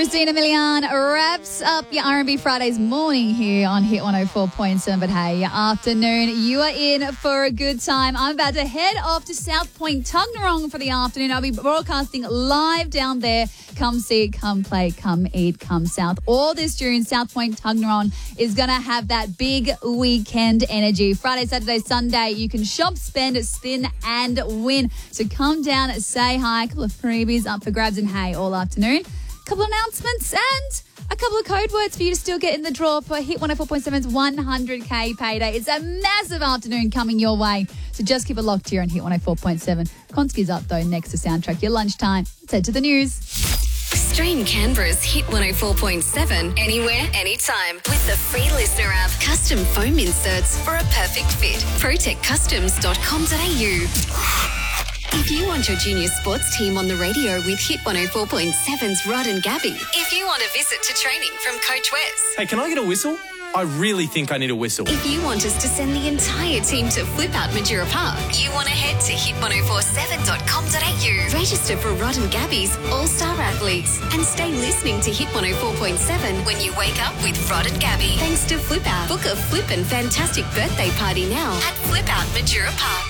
Christina Milian wraps up your R&B Fridays morning here on Hit 104.7. But hey, your afternoon, you are in for a good time. I'm about to head off to South Point, Tuggeranong for the afternoon. I'll be broadcasting live down there. Come see it, come play, come eat, come south. All this June, South Point, Tuggeranong is going to have that big weekend energy. Friday, Saturday, Sunday, you can shop, spend, spin and win. So come down, say hi. A couple of freebies up for grabs and hey, all afternoon. Couple of announcements and a couple of code words for you to still get in the draw for Hit 104.7's 100k payday. It's a massive afternoon coming your way. So just keep it locked here on Hit 104.7. Konski's up though next to Soundtrack your lunchtime. Let's head to the news. Stream Canberra's Hit 104.7 anywhere, anytime with the free listener app. Custom foam inserts for a perfect fit. protectcustoms.com.au. If you want your junior sports team on the radio with Hit 104.7's Rod and Gabby. If you want a visit to training from Coach Wes. Hey, can I get a whistle? I really think I need a whistle. If you want us to send the entire team to Flip Out Majura Park, you want to head to hit1047.com.au. Register for Rod and Gabby's All-Star Athletes and stay listening to Hit 104.7 when you wake up with Rod and Gabby. Thanks to Flip Out. Book a flip and fantastic birthday party now at Flip Out Majura Park.